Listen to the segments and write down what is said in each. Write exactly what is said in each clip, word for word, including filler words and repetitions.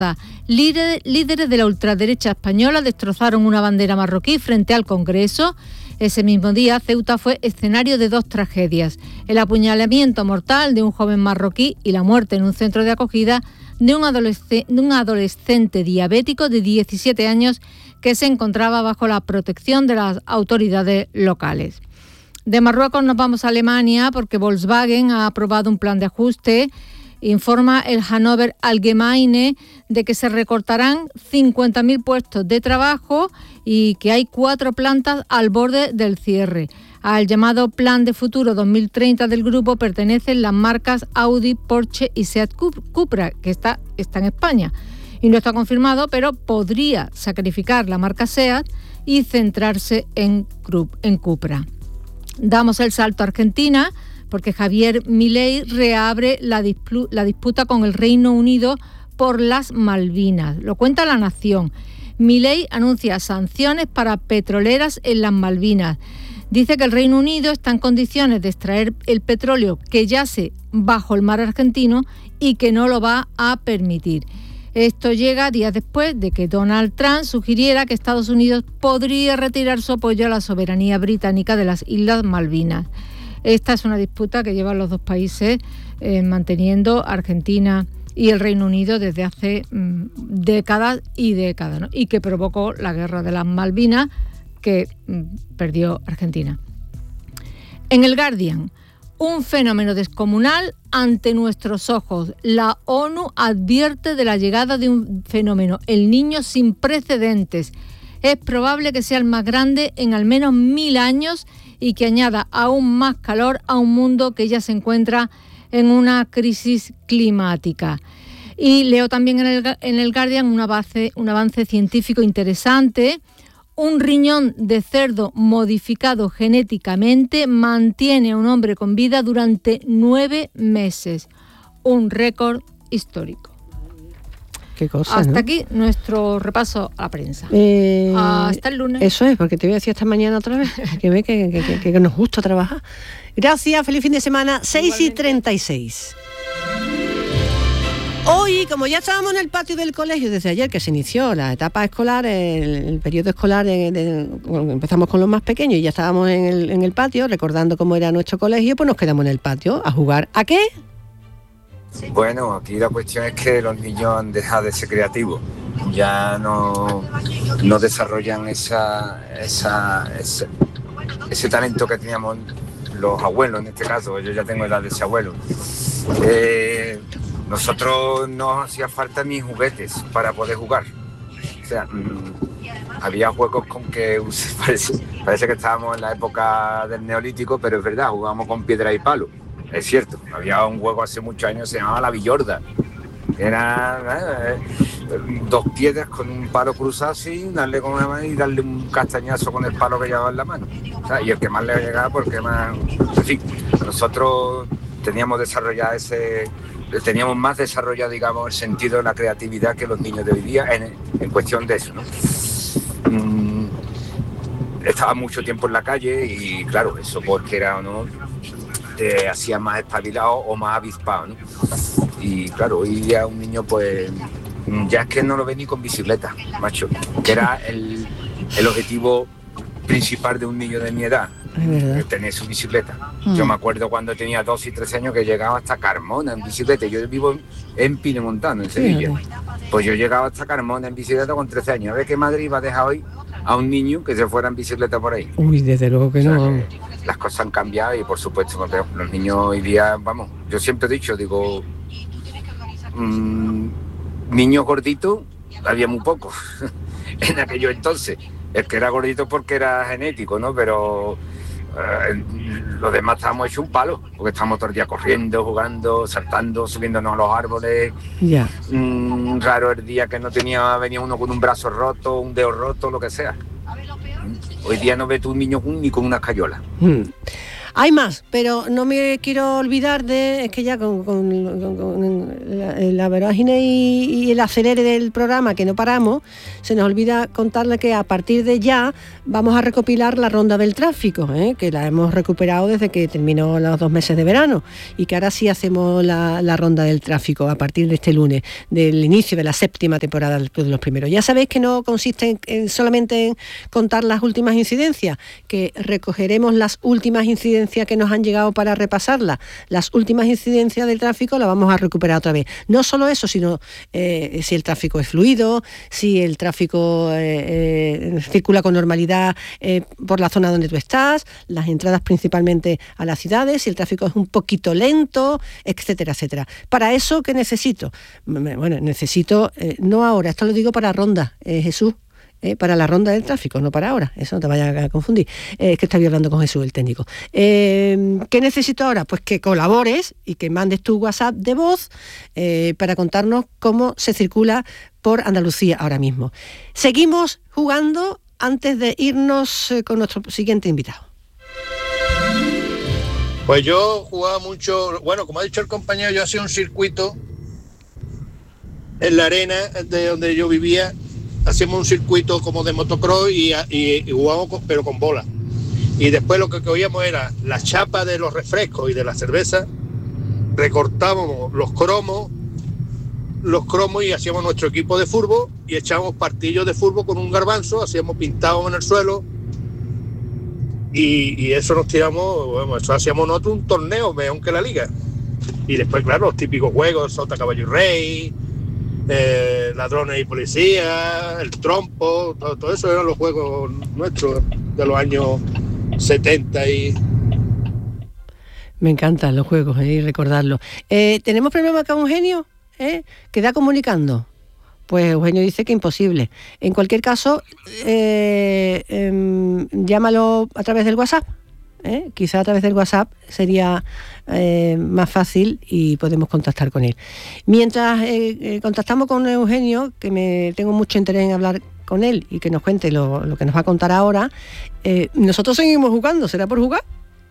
Líder, líderes de la ultraderecha española destrozaron una bandera marroquí frente al Congreso. Ese mismo día, Ceuta fue escenario de dos tragedias: el apuñalamiento mortal de un joven marroquí y la muerte en un centro de acogida de un, adolesc- de un adolescente diabético de diecisiete años que se encontraba bajo la protección de las autoridades locales. De Marruecos nos vamos a Alemania porque Volkswagen ha aprobado un plan de ajuste. Informa el Hannover Allgemeine de que se recortarán cincuenta mil puestos de trabajo y que hay cuatro plantas al borde del cierre. Al llamado Plan de Futuro dos mil treinta del grupo pertenecen las marcas Audi, Porsche y Seat Cupra, que está, está en España. Y no está confirmado, pero podría sacrificar la marca Seat y centrarse en, en Cupra. Damos el salto a Argentina, porque Javier Milei reabre la, dispu- la disputa con el Reino Unido por las Malvinas. Lo cuenta La Nación. Milei anuncia sanciones para petroleras en las Malvinas. Dice que el Reino Unido está en condiciones de extraer el petróleo que yace bajo el mar argentino y que no lo va a permitir. Esto llega días después de que Donald Trump sugiriera que Estados Unidos podría retirar su apoyo a la soberanía británica de las Islas Malvinas. Esta es una disputa que llevan los dos países eh, manteniendo Argentina y el Reino Unido desde hace mmm, décadas y décadas, ¿no? Y que provocó la guerra de las Malvinas que mmm, perdió Argentina. En el Guardian, un fenómeno descomunal ante nuestros ojos. La ONU advierte de la llegada de un fenómeno, el Niño, sin precedentes. Es probable que sea el más grande en al menos mil años y que añada aún más calor a un mundo que ya se encuentra en una crisis climática. Y leo también en el, en el Guardian un avance, un avance científico interesante. Un riñón de cerdo modificado genéticamente mantiene a un hombre con vida durante nueve meses. Un récord histórico. Qué cosa, Hasta ¿no? aquí nuestro repaso a la prensa. Eh, Hasta el lunes. Eso es, porque te voy a decir hasta mañana otra vez, que ve que, que, que, que nos gusta trabajar. Gracias, feliz fin de semana, seis y treinta y seis. Hoy, como ya estábamos en el patio del colegio desde ayer, que se inició la etapa escolar, el, el periodo escolar, de, de, bueno, empezamos con los más pequeños y ya estábamos en el, en el patio, recordando cómo era nuestro colegio, pues nos quedamos en el patio a jugar. ¿A qué? Bueno, aquí la cuestión es que los niños han dejado de ser creativos, ya no, no desarrollan esa, esa, ese, ese talento que teníamos los abuelos en este caso. Yo ya tengo edad de ese abuelo. Eh, nosotros no hacía falta ni juguetes para poder jugar. O sea, mmm, había juegos con que parece, parece que estábamos en la época del Neolítico, pero es verdad, jugábamos con piedra y palo. Es cierto, había un juego hace muchos años que se llamaba la Villorda. Era eh, dos piedras con un palo cruzado así, darle con una mano y darle un castañazo con el palo que llevaba en la mano. O sea, y el que más le llegaba, porque más... En fin, nosotros teníamos desarrollado ese... Teníamos más desarrollado, digamos, el sentido de la creatividad que los niños de hoy día en, en cuestión de eso, ¿no? Mm, estaba mucho tiempo en la calle y, claro, eso porque era o no... te hacía más espabilado o más avispado, ¿no? Y claro, hoy día un niño pues ya es que no lo ve ni con bicicleta, macho, que era el, el objetivo principal de un niño de mi edad, tener su bicicleta. Mm. Yo me acuerdo cuando tenía dos y tres años que llegaba hasta Carmona en bicicleta. Yo vivo en Pinemontano, en Sevilla. Sí, pues yo llegaba hasta Carmona en bicicleta con trece años. A ver qué Madrid iba a dejar hoy a un niño que se fuera en bicicleta por ahí. Uy, desde luego que o sea, no. Que las cosas han cambiado y por supuesto los niños hoy día, vamos, yo siempre he dicho, digo, mmm, niños gorditos había muy pocos en aquellos entonces. El que era gordito porque era genético, ¿no? Pero eh, los demás estábamos hechos un palo, porque estábamos todo el día corriendo, jugando, saltando, subiéndonos a los árboles. Ya. Mm, raro el día que no tenía, venía uno con un brazo roto, un dedo roto, lo que sea. Hoy día no ves tú un niño ni con una escayola. Hmm. Hay más, pero no me quiero olvidar de, es que ya con, con, con, con la, la vorágine y, y el acelere del programa, que no paramos, se nos olvida contarle que a partir de ya vamos a recopilar la ronda del tráfico, ¿eh? que la hemos recuperado desde que terminó los dos meses de verano, y que ahora sí hacemos la, la ronda del tráfico a partir de este lunes, del inicio de la séptima temporada del Club de los Primeros. Ya sabéis que no consiste en, en solamente en contar las últimas incidencias, que recogeremos las últimas incidencias que nos han llegado para repasarlas. Las últimas incidencias del tráfico las vamos a recuperar otra vez. No solo eso, sino eh, si el tráfico es fluido, si el tráfico eh, eh, circula con normalidad eh, por la zona donde tú estás, las entradas principalmente a las ciudades, si el tráfico es un poquito lento, etcétera, etcétera. Para eso, ¿qué necesito? Bueno, necesito, eh, no ahora, esto lo digo para ronda, eh, Jesús, Eh, para la ronda del tráfico, no para ahora, eso no te vayas a confundir, eh, es que estoy hablando con Jesús, el técnico. Eh, ¿Qué necesito ahora? Pues que colabores y que mandes tu WhatsApp de voz eh, para contarnos cómo se circula por Andalucía ahora mismo. Seguimos jugando antes de irnos eh, con nuestro siguiente invitado. Pues yo jugaba mucho, bueno, como ha dicho el compañero, yo hacía un circuito en la arena de donde yo vivía. Hacíamos un circuito como de motocross y, y, y jugábamos con, pero con bola. Y después lo que cogíamos era la chapa de los refrescos y de la cerveza, recortábamos los cromos, los cromos y hacíamos nuestro equipo de fútbol y echábamos partillos de fútbol con un garbanzo, hacíamos pintados en el suelo y, y eso nos tiramos, bueno, eso hacíamos nosotros un torneo mejor que la liga. Y después, claro, los típicos juegos, Sota, Caballo y Rey, Eh, ladrones y policías, el trompo, todo, todo eso eran los juegos nuestros de los años setenta y... Me encantan los juegos, eh, y recordarlos. Eh, ¿Tenemos problema con Eugenio? ¿Eh? ¿Queda comunicando? Pues Eugenio dice que imposible. En cualquier caso, eh, eh, llámalo a través del WhatsApp. ¿Eh? Quizá a través del WhatsApp sería eh, más fácil y podemos contactar con él. Mientras eh, eh, contactamos con Eugenio, que me tengo mucho interés en hablar con él y que nos cuente lo, lo que nos va a contar ahora, eh, nosotros seguimos jugando. ¿Será por jugar?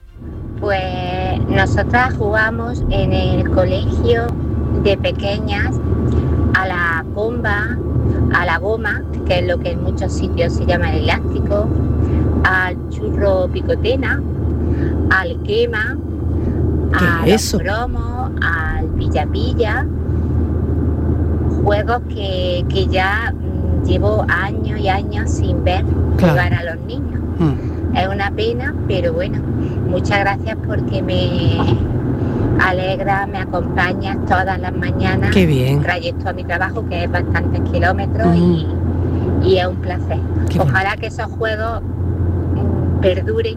Pues nosotras jugamos en el colegio de pequeñas a la bomba, a la goma, que es lo que en muchos sitios se llama el elástico, al churro picotena, al quema, a los cromos, al pilla-pilla, juegos que, que ya mm, llevo años y años sin ver claro. jugar a los niños. Mm. Es una pena, pero bueno, muchas gracias porque me alegra, me acompañas todas las mañanas. Qué bien. Trayecto a mi trabajo, que es bastantes kilómetros, mm. y, y es un placer. Qué Ojalá bien. Que esos juegos mm, perduren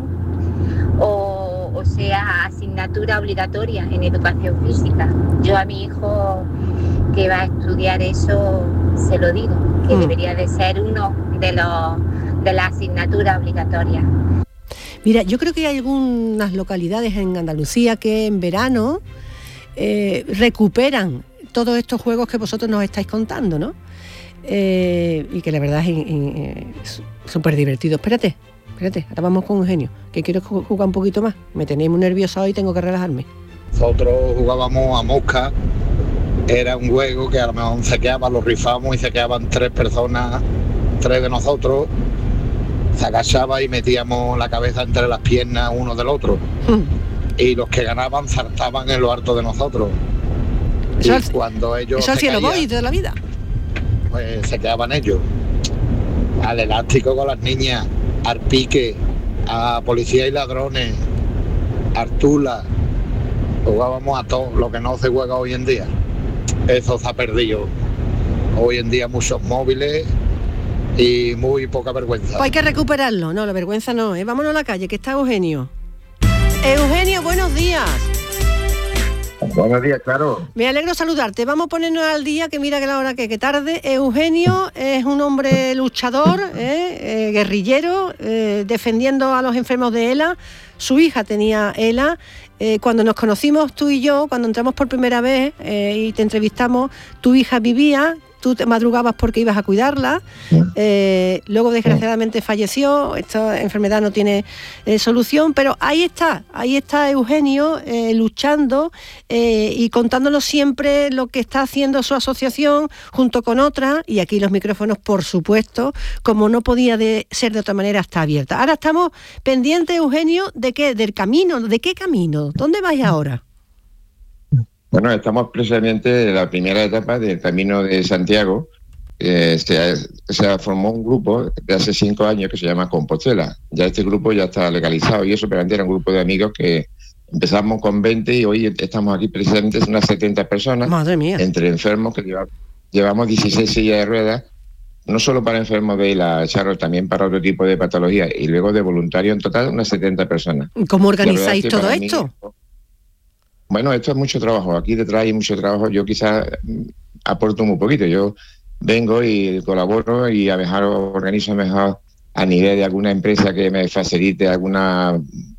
o, o sea asignatura obligatoria en educación física. Yo a mi hijo que va a estudiar eso se lo digo, que mm. debería de ser uno de los de las asignaturas obligatorias. Mira, yo creo que hay algunas localidades en Andalucía que en verano eh, recuperan todos estos juegos que vosotros nos estáis contando, ¿no? Eh, y que la verdad es súper divertido. Espérate, espérate, ahora vamos con Eugenio, que quiero jugar un poquito más. Me tenéis muy nerviosa hoy y tengo que relajarme. Nosotros jugábamos a mosca, era un juego que a lo mejor se quedaba, lo rifábamos y se quedaban tres personas, tres de nosotros. Se agachaba y metíamos la cabeza entre las piernas uno del otro. Mm. Y los que ganaban saltaban en lo alto de nosotros. Eso y al, cuando ellos eso al cielo voy de la vida. Pues se quedaban ellos. Al elástico con las niñas, al pique, a policía y ladrones, a Tula. Jugábamos a todo lo que no se juega hoy en día. Eso se ha perdido. Hoy en día muchos móviles y muy poca vergüenza. Pues hay que recuperarlo. No, la vergüenza no, ¿eh? Vámonos a la calle, que está Eugenio. Eugenio, buenos días. Buenos días, claro. Me alegro saludarte. Vamos a ponernos al día, que mira que la hora que, que tarde. Eugenio es un hombre luchador, ¿eh? Eh, guerrillero, eh, defendiendo a los enfermos de ELA. Su hija tenía ELA. Eh, cuando nos conocimos tú y yo, cuando entramos por primera vez eh, y te entrevistamos, tu hija vivía, tú te madrugabas porque ibas a cuidarla, eh, luego desgraciadamente falleció, esta enfermedad no tiene eh, solución, pero ahí está, ahí está Eugenio eh, luchando eh, y contándonos siempre lo que está haciendo su asociación junto con otras, y aquí los micrófonos, por supuesto, como no podía de ser de otra manera, está abierta. Ahora estamos pendientes, Eugenio, ¿de qué? Del camino, ¿de qué camino? ¿Dónde vais ahora? Bueno, estamos precisamente en la primera etapa del Camino de Santiago. Eh, se, se formó un grupo de hace cinco años que se llama Compostela. Ya este grupo ya está legalizado y eso, pero antes era un grupo de amigos que empezamos con veinte y hoy estamos aquí precisamente unas setenta personas. Madre mía. Entre enfermos que lleva, llevamos dieciséis sillas de ruedas, no solo para enfermos de la Charro, también para otro tipo de patologías, y luego de voluntarios en total unas setenta personas. ¿Cómo organizáis todo esto? Mí, bueno, esto es mucho trabajo. Aquí detrás hay mucho trabajo. Yo quizás aporto muy poquito. Yo vengo y colaboro y a mejor organizo mejor a nivel de alguna empresa que me facilite alguna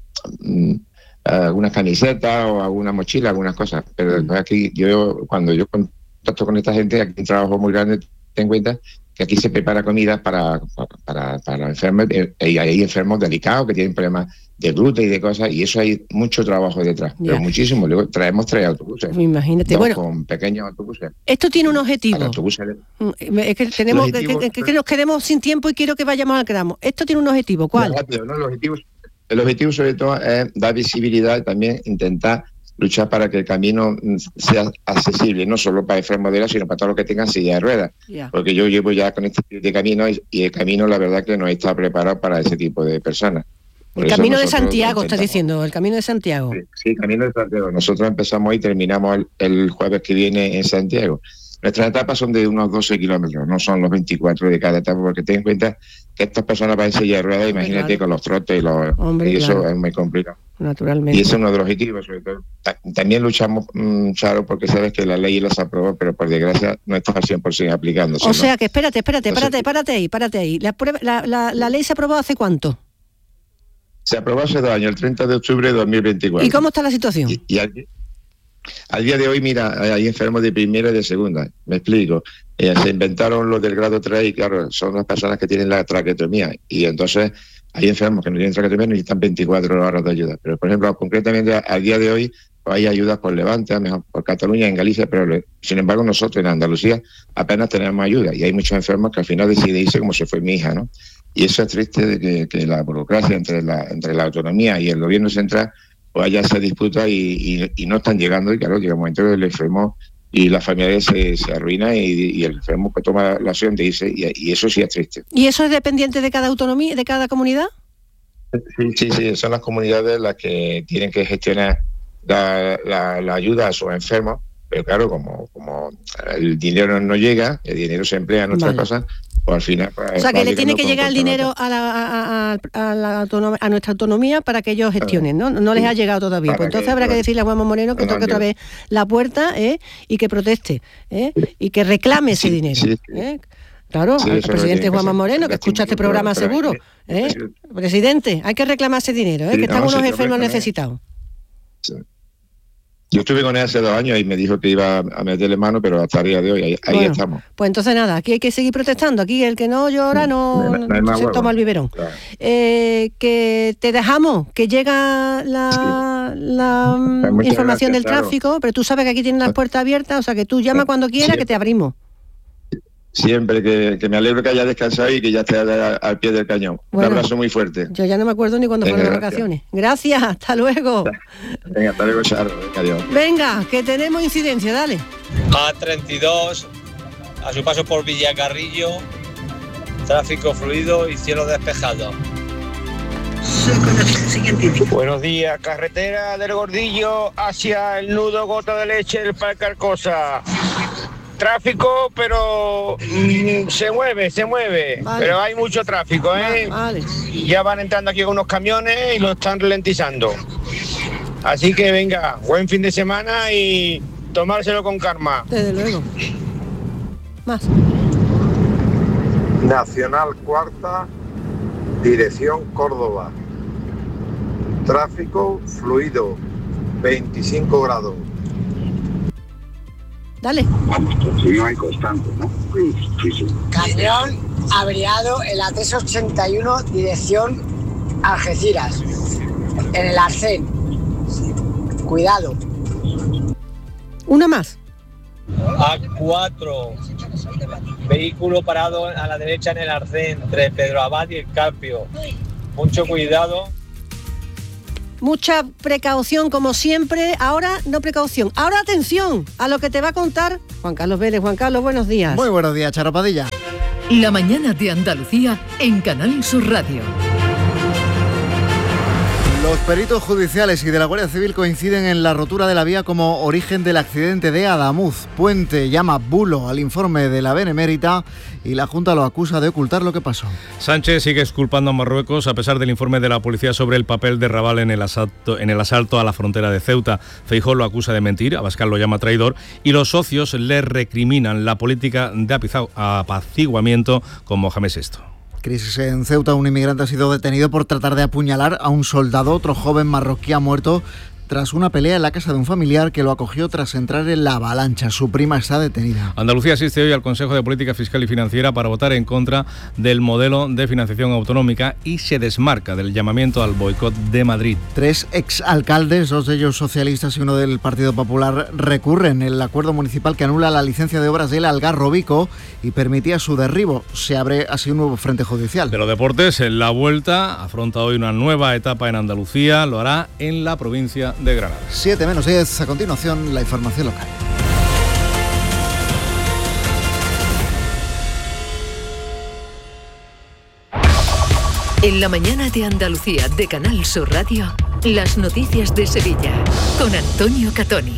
algunas camisetas o alguna mochila, algunas cosas. Pero mm. aquí yo, cuando yo contacto con esta gente, aquí hay un trabajo muy grande, ten en cuenta que aquí se prepara comida para, para, para enfermos, y hay enfermos delicados que tienen problemas de gluten y de cosas, y eso hay mucho trabajo detrás, ya. Pero muchísimo. Luego traemos tres autobuses. Imagínate, dos, bueno, con pequeños autobuses. Esto tiene un objetivo. Autobuses. Es que tenemos objetivo, que, que, que nos quedemos sin tiempo y quiero que vayamos al gramo. Esto tiene un objetivo, ¿cuál? Rápido, ¿no? El objetivo, el objetivo sobre todo es dar visibilidad y también intentar luchar para que el camino sea accesible, no solo para enfermos de la, sino para todos los que tengan silla de ruedas. Yeah. Porque yo llevo ya con este tipo de camino y, y el camino, la verdad, que no está preparado para ese tipo de personas. Por el camino de Santiago, estás diciendo, el camino de Santiago. Sí, sí, el camino de Santiago. Nosotros empezamos y terminamos el, el jueves que viene en Santiago. Nuestras etapas son de unos doce kilómetros, no son los veinticuatro de cada etapa, porque ten en cuenta que estas personas van en silla de ruedas, imagínate, claro, con los trotes y, los, Hombre, y eso claro. es muy complicado. Naturalmente. Y ese es uno de los objetivos, sobre todo. También luchamos, mmm, Charo, porque sabes que la ley las aprobó, pero por desgracia no está al cien por ciento aplicándose. O ¿no? sea que espérate, espérate, párate, párate ahí, párate ahí. La, prueba, la, la, la ley se aprobó ¿hace cuánto? Se aprobó hace dos años, el treinta de octubre de dos mil veinticuatro. ¿Y cómo está la situación? Y, y aquí, al día de hoy, mira, hay enfermos de primera y de segunda. Me explico. Eh, se inventaron los del grado tres y, claro, son las personas que tienen la traqueotomía. Y entonces hay enfermos que no tienen traqueotomía y necesitan veinticuatro horas de ayuda. Pero, por ejemplo, concretamente, al día de hoy, pues hay ayudas por Levante, mejor por Cataluña, en Galicia, pero sin embargo nosotros en Andalucía apenas tenemos ayuda. Y hay muchos enfermos que al final deciden irse como se fue mi hija, ¿no? Y eso es triste, de que, que la burocracia entre la, entre la autonomía y el gobierno central pues haya esa disputa y, y, y no están llegando, y claro, llega un momento que el enfermo y la familia se, se arruina y, y el enfermo pues toma la acción de irse, y, y eso sí es triste. ¿Y eso es dependiente de cada autonomía, de cada comunidad? Sí, sí, sí, son las comunidades las que tienen que gestionar la, la, la ayuda a sus enfermos, pero claro, como, como el dinero no llega, el dinero se emplea en otras vale. cosas, pues al final... Pues, o sea, que le tiene que llegar el dinero a, la, a, a, a, la autonomía, a nuestra autonomía para que ellos gestionen, ¿no? No les ha llegado todavía. Pues entonces que, habrá que decirle a Juanma Moreno que no, toque otra vez la puerta ¿eh? y que proteste ¿eh? y que reclame ese sí, dinero. Sí, sí. ¿eh? Claro, sí, al presidente Juanma Moreno, que escucha este programa seguro. ¿eh? Presidente, hay que reclamar ese dinero, ¿eh? sí, que están no, unos enfermos necesitados. Sí. Yo estuve con él hace dos años y me dijo que iba a meterle mano, pero hasta el día de hoy ahí, ahí bueno, estamos. Pues entonces nada, aquí hay que seguir protestando. Aquí el que no llora no, no, no, no se huevo. toma el biberón. Claro. Eh, que te dejamos, que llega la, sí. la pues información gracias, del claro. tráfico, pero tú sabes que aquí tienen las puertas abiertas, o sea que tú llama cuando quieras, sí. que te abrimos. Siempre, que, que me alegro que haya descansado y que ya esté al, al pie del cañón. Bueno, un abrazo muy fuerte. Yo ya no me acuerdo ni cuándo fueron las vacaciones. Gracias, hasta luego. Venga, hasta luego, Charo. Adiós. Venga, que tenemos incidencia, dale. A treinta y dos, a su paso por Villacarrillo, tráfico fluido y cielo despejado. Buenos días, carretera del Gordillo hacia el nudo Gota de Leche del Parque Arcosa. Tráfico, pero mmm, se mueve, se mueve, vale. Pero hay mucho tráfico, ¿eh? Vale. Ya van entrando aquí unos camiones y lo están ralentizando. Así que venga, buen fin de semana y tomárselo con calma. Desde luego. Más. Nacional Cuarta, dirección Córdoba. Tráfico fluido, veinticinco grados. Dale. Vamos, no hay constante, ¿no? Camión averiado en la tres ochenta y uno, dirección Algeciras, en el Arcén. Cuidado. Una más. A cuatro. Vehículo parado a la derecha en el Arcén, entre Pedro Abad y el Carpio. Mucho cuidado. Mucha precaución, como siempre. Ahora no precaución. Ahora atención a lo que te va a contar Juan Carlos Vélez. Juan Carlos, buenos días. Muy buenos días, Charo Padilla. La mañana de Andalucía en Canal Sur Radio. Los peritos judiciales y de la Guardia Civil coinciden en la rotura de la vía como origen del accidente de Adamuz. Puente llama bulo al informe de la Benemérita y la Junta lo acusa de ocultar lo que pasó. Sánchez sigue exculpando a Marruecos a pesar del informe de la policía sobre el papel de Raval en el asalto, en el asalto a la frontera de Ceuta. Feijóo lo acusa de mentir, Abascal lo llama traidor y los socios le recriminan la política de apaciguamiento con Mohamed sexto. Crisis en Ceuta, un inmigrante ha sido detenido por tratar de apuñalar a un soldado. Otro joven marroquí ha muerto tras una pelea en la casa de un familiar que lo acogió tras entrar en la avalancha. Su prima está detenida. Andalucía asiste hoy al Consejo de Política Fiscal y Financiera para votar en contra del modelo de financiación autonómica y se desmarca del llamamiento al boicot de Madrid. Tres exalcaldes, dos de ellos socialistas y uno del Partido Popular, recurren el acuerdo municipal que anula la licencia de obras del Algarrobico y permitía su derribo. Se abre así un nuevo frente judicial. De los deportes, en la Vuelta afronta hoy una nueva etapa en Andalucía. Lo hará en la provincia de Granada. siete menos diez, a continuación la información local. En la mañana de Andalucía de Canal Sur Radio, las noticias de Sevilla con Antonio Catoni.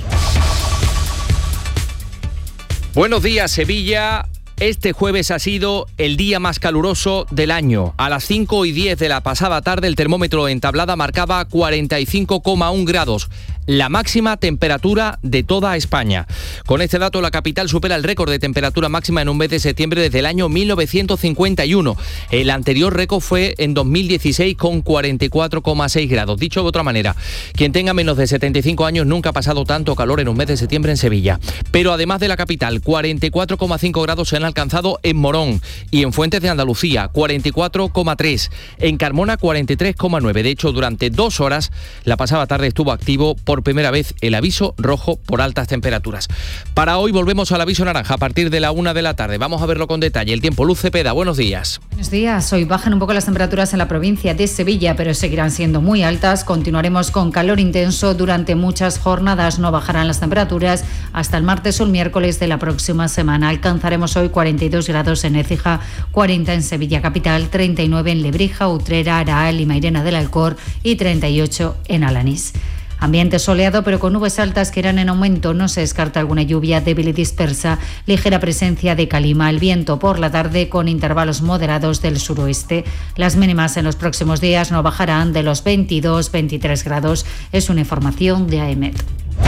Buenos días, Sevilla. Este jueves ha sido el día más caluroso del año. A las cinco y diez de la pasada tarde el termómetro en Tablada marcaba cuarenta y cinco coma uno grados, la máxima temperatura de toda España. Con este dato la capital supera el récord de temperatura máxima en un mes de septiembre desde el año mil novecientos cincuenta y uno. El anterior récord fue en dos mil dieciséis con cuarenta y cuatro coma seis grados. Dicho de otra manera, quien tenga menos de setenta y cinco años nunca ha pasado tanto calor en un mes de septiembre en Sevilla. Pero además de la capital, cuarenta y cuatro coma cinco grados se han alcanzado en Morón y en Fuentes de Andalucía, cuarenta y cuatro coma tres, en Carmona cuarenta y tres coma nueve. De hecho, durante dos horas la pasada tarde estuvo activo por primera vez el aviso rojo por altas temperaturas. Para hoy volvemos al aviso naranja a partir de la una de la tarde. Vamos a verlo con detalle. El tiempo. Luz Cepeda, buenos días. Buenos días. Hoy bajan un poco las temperaturas en la provincia de Sevilla, pero seguirán siendo muy altas. Continuaremos con calor intenso durante muchas jornadas. No bajarán las temperaturas hasta el martes o el miércoles de la próxima semana. Alcanzaremos hoy cuarenta y dos grados en Écija, cuarenta en Sevilla capital, treinta y nueve en Lebrija, Utrera, Araal y Mairena del Alcor y treinta y ocho en Alanís. Ambiente soleado pero con nubes altas que irán en aumento. No se descarta alguna lluvia débil y dispersa. Ligera presencia de calima. El viento por la tarde con intervalos moderados del suroeste. Las mínimas en los próximos días no bajarán de los veintidós a veintitrés grados. Es una información de AEMET.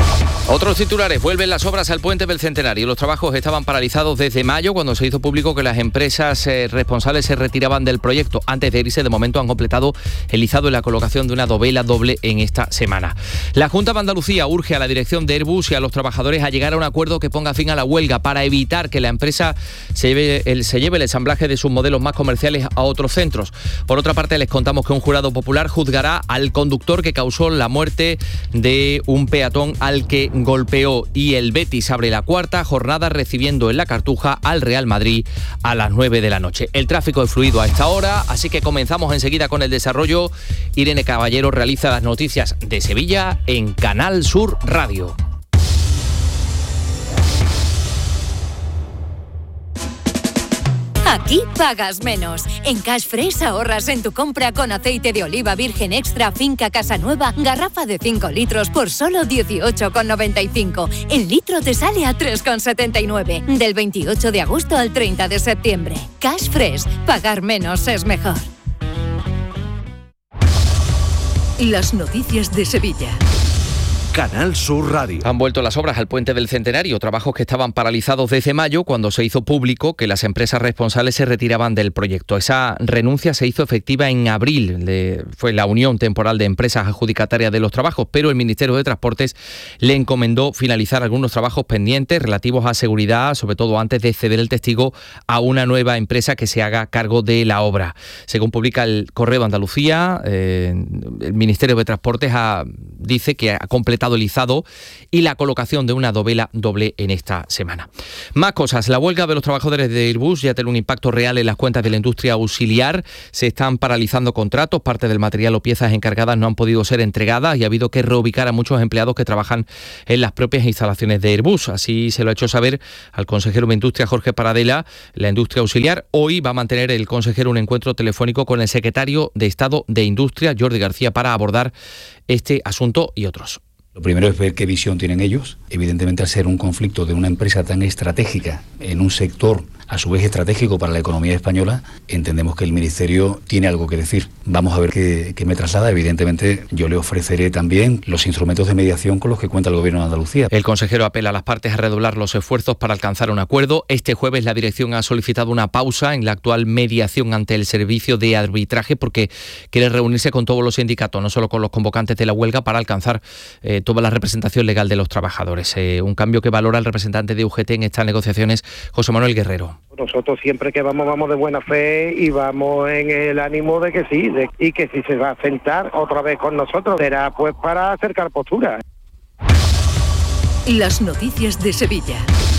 Otros titulares. Vuelven las obras al Puente del Centenario. Los trabajos estaban paralizados desde mayo, cuando se hizo público que las empresas eh, responsables se retiraban del proyecto. Antes de irse, de momento han completado el izado y la colocación de una dovela doble en esta semana. La Junta de Andalucía urge a la dirección de Airbus y a los trabajadores a llegar a un acuerdo que ponga fin a la huelga para evitar que la empresa se lleve el, se lleve el ensamblaje de sus modelos más comerciales a otros centros. Por otra parte, les contamos que un jurado popular juzgará al conductor que causó la muerte de un peatón al que golpeó, y el Betis abre la cuarta jornada recibiendo en la Cartuja al Real Madrid a las nueve de la noche. El tráfico es fluido a esta hora, así que comenzamos enseguida con el desarrollo. Irene Caballero realiza las noticias de Sevilla en Canal Sur Radio. Aquí pagas menos. En Cash Fresh ahorras en tu compra con aceite de oliva virgen extra Finca Casanueva, garrafa de cinco litros por solo dieciocho con noventa y cinco. El litro te sale a tres con setenta y nueve. Del veintiocho de agosto al treinta de septiembre. Cash Fresh, pagar menos es mejor. Las noticias de Sevilla. Canal Sur Radio. Han vuelto las obras al Puente del Centenario, trabajos que estaban paralizados desde mayo cuando se hizo público que las empresas responsables se retiraban del proyecto. Esa renuncia se hizo efectiva en abril, de, fue la Unión Temporal de Empresas Adjudicatarias de los Trabajos, pero el Ministerio de Transportes le encomendó finalizar algunos trabajos pendientes relativos a seguridad, sobre todo antes de ceder el testigo a una nueva empresa que se haga cargo de la obra. Según publica el Correo de Andalucía, eh, el Ministerio de Transportes ha, dice que ha completado el izado y la colocación de una dovela doble en esta semana. Más cosas. La huelga de los trabajadores de Airbus ya tiene un impacto real en las cuentas de la industria auxiliar. Se están paralizando contratos, parte del material o piezas encargadas no han podido ser entregadas y ha habido que reubicar a muchos empleados que trabajan en las propias instalaciones de Airbus. Así se lo ha hecho saber al consejero de Industria, Jorge Paradela. La industria auxiliar hoy va a mantener el consejero un encuentro telefónico con el secretario de Estado de Industria, Jordi García, para abordar este asunto y otros. Lo primero es ver qué visión tienen ellos. Evidentemente, al ser un conflicto de una empresa tan estratégica en un sector a su vez estratégico para la economía española, entendemos que el Ministerio tiene algo que decir. Vamos a ver qué, qué me traslada. Evidentemente, yo le ofreceré también los instrumentos de mediación con los que cuenta el Gobierno de Andalucía. El consejero apela a las partes a redoblar los esfuerzos para alcanzar un acuerdo. Este jueves la dirección ha solicitado una pausa en la actual mediación ante el servicio de arbitraje porque quiere reunirse con todos los sindicatos, no solo con los convocantes de la huelga, para alcanzar eh, toda la representación legal de los trabajadores. Eh, un cambio que valora el representante de U G T en estas negociaciones, José Manuel Guerrero. Nosotros siempre que vamos, vamos de buena fe y vamos en el ánimo de que sí, de, y que si se va a sentar otra vez con nosotros, será pues para acercar posturas. Las noticias de Sevilla.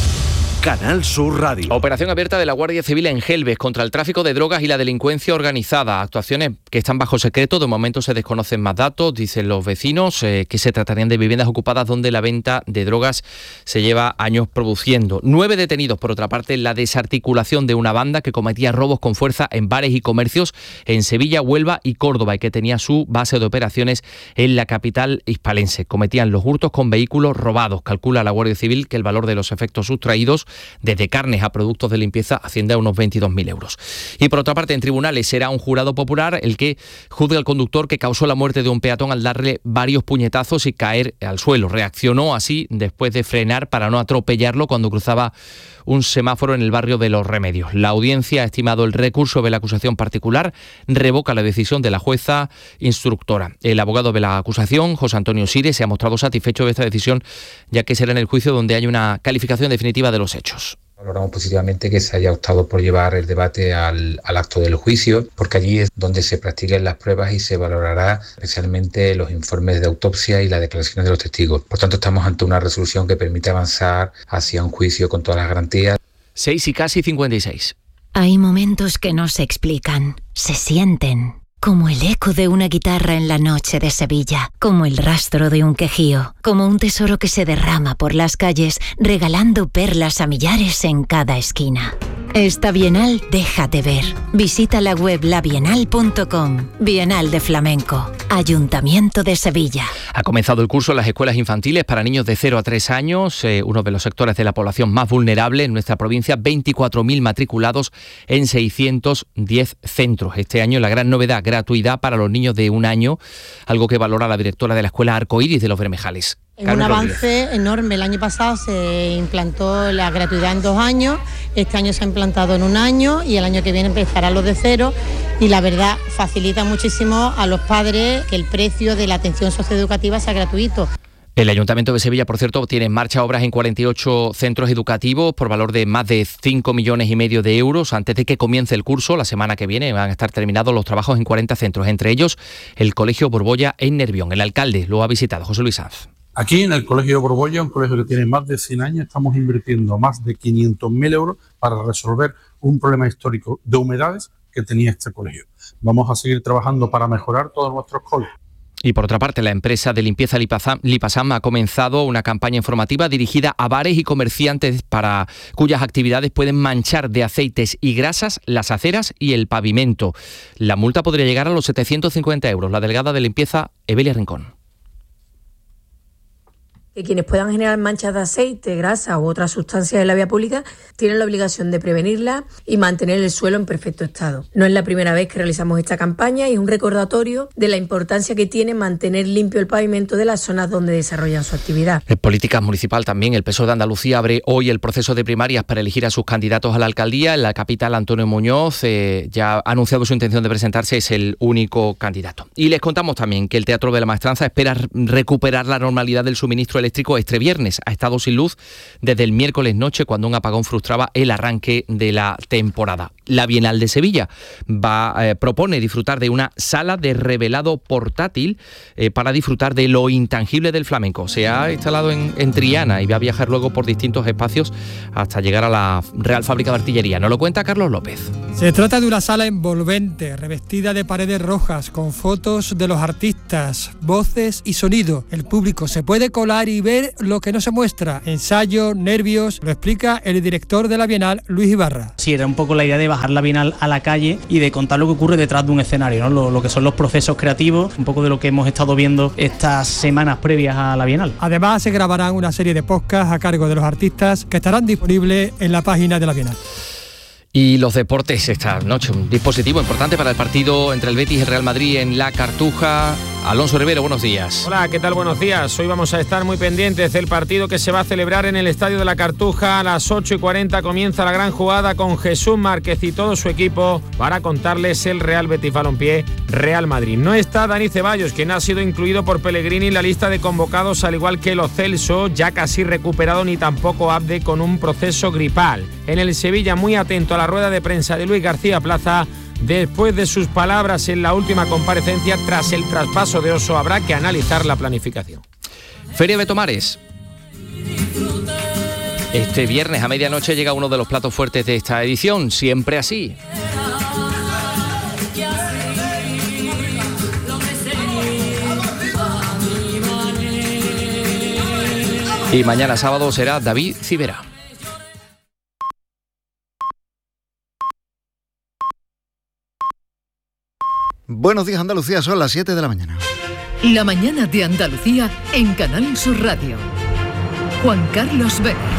Canal Sur Radio. Operación abierta de la Guardia Civil en Gelbes contra el tráfico de drogas y la delincuencia organizada. Actuaciones que están bajo secreto. De momento se desconocen más datos. Dicen los vecinos eh, que se tratarían de viviendas ocupadas donde la venta de drogas se lleva años produciendo. Nueve detenidos, por otra parte, en la desarticulación de una banda que cometía robos con fuerza en bares y comercios en Sevilla, Huelva y Córdoba y que tenía su base de operaciones en la capital hispalense. Cometían los hurtos con vehículos robados. Calcula la Guardia Civil que el valor de los efectos sustraídos desde carnes a productos de limpieza asciende a unos veintidós mil euros. Y por otra parte, en tribunales será un jurado popular el que juzgue al conductor que causó la muerte de un peatón al darle varios puñetazos y caer al suelo. Reaccionó así después de frenar para no atropellarlo cuando cruzaba un semáforo en el barrio de Los Remedios. La audiencia ha estimado el recurso de la acusación particular, revoca la decisión de la jueza instructora. El abogado de la acusación, José Antonio Sire, se ha mostrado satisfecho de esta decisión, ya que será en el juicio donde hay una calificación definitiva de los hechos. Valoramos positivamente que se haya optado por llevar el debate al, al acto del juicio, porque allí es donde se practiquen las pruebas y se valorará especialmente los informes de autopsia y las declaraciones de los testigos. Por tanto, estamos ante una resolución que permite avanzar hacia un juicio con todas las garantías. seis y casi cincuenta y seis. Hay momentos que no se explican, se sienten. Como el eco de una guitarra en la noche de Sevilla, como el rastro de un quejío, como un tesoro que se derrama por las calles, regalando perlas a millares en cada esquina. Esta Bienal déjate ver. Visita la web la bienal punto com. Bienal de Flamenco. Ayuntamiento de Sevilla. Ha comenzado el curso en las escuelas infantiles para niños de cero a tres años, eh, uno de los sectores de la población más vulnerable en nuestra provincia, veinticuatro mil matriculados en seiscientos diez centros. Este año la gran novedad, gratuidad para los niños de un año, algo que valora la directora de la Escuela Arcoíris de Los Bermejales. En un avance enorme. El año pasado se implantó la gratuidad en dos años, este año se ha implantado en un año y el año que viene empezará los de cero y la verdad facilita muchísimo a los padres que el precio de la atención socioeducativa sea gratuito. El Ayuntamiento de Sevilla, por cierto, tiene en marcha obras en cuarenta y ocho centros educativos por valor de más de cinco millones y medio de euros. Antes de que comience el curso, la semana que viene, van a estar terminados los trabajos en cuarenta centros, entre ellos el Colegio Borbolla en Nervión. El alcalde lo ha visitado, José Luis Sanz. Aquí en el Colegio Borbolla, un colegio que tiene más de cien años, estamos invirtiendo más de quinientos mil euros para resolver un problema histórico de humedades que tenía este colegio. Vamos a seguir trabajando para mejorar todos nuestros colegios. Y por otra parte, la empresa de limpieza Lipasam ha comenzado una campaña informativa dirigida a bares y comerciantes para cuyas actividades pueden manchar de aceites y grasas las aceras y el pavimento. La multa podría llegar a los setecientos cincuenta euros. La delegada de limpieza, Evelia Rincón. que quienes puedan generar manchas de aceite, grasa u otras sustancias en la vía pública tienen la obligación de prevenirla y mantener el suelo en perfecto estado. No es la primera vez que realizamos esta campaña y es un recordatorio de la importancia que tiene mantener limpio el pavimento de las zonas donde desarrollan su actividad. En política municipal también, el P S O E de Andalucía abre hoy el proceso de primarias para elegir a sus candidatos a la alcaldía. En la capital, Antonio Muñoz eh, ya ha anunciado su intención de presentarse, es el único candidato. Y les contamos también que el Teatro de la Maestranza espera recuperar la normalidad del suministro eléctrico este viernes. Ha estado sin luz desde el miércoles noche, cuando un apagón frustraba el arranque de la temporada. La Bienal de Sevilla va, eh, propone disfrutar de una sala de revelado portátil eh, para disfrutar de lo intangible del flamenco. Se ha instalado en, en Triana y va a viajar luego por distintos espacios hasta llegar a la Real Fábrica de Artillería. Nos lo cuenta Carlos López. Se trata de una sala envolvente, revestida de paredes rojas, con fotos de los artistas, voces y sonido. El público se puede colar y ver lo que no se muestra. Ensayo, nervios, lo explica el director de la Bienal, Luis Ibarra. Sí, era un poco la idea de bajar la Bienal a la calle y de contar lo que ocurre detrás de un escenario, ¿no? Lo, lo que son los procesos creativos, un poco de lo que hemos estado viendo estas semanas previas a la Bienal. Además, se grabarán una serie de podcasts a cargo de los artistas que estarán disponibles en la página de la Bienal. Y los deportes esta noche, un dispositivo importante para el partido entre el Betis y el Real Madrid en La Cartuja. Alonso Rivero, buenos días. Hola, ¿qué tal? Buenos días. Hoy vamos a estar muy pendientes del partido que se va a celebrar en el Estadio de La Cartuja. A las ocho y cuarenta comienza la gran jugada con Jesús Márquez y todo su equipo para contarles el Real Betis Balompié Real Madrid. No está Dani Ceballos, quien ha sido incluido por Pellegrini en la lista de convocados, al igual que Lo Celso, ya casi recuperado, ni tampoco Abde, con un proceso gripal. En el Sevilla, muy atento a la rueda de prensa de Luis García Plaza, después de sus palabras en la última comparecencia tras el traspaso de Oso. Habrá que analizar la planificación. Feria de Tomares. Este viernes a medianoche llega uno de los platos fuertes de esta edición, siempre así. Y mañana sábado será David Civera. Buenos días, Andalucía, son las siete de la mañana. La mañana de Andalucía en Canal Sur Radio. Juan Carlos Vélez.